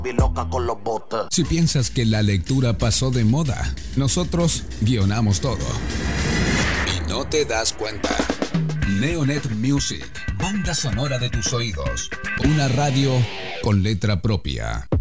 loca con los botes. Si piensas que la lectura pasó de moda, nosotros guionamos todo. Y no te das cuenta. Neonet Music, banda sonora de tus oídos. Una radio con letra propia.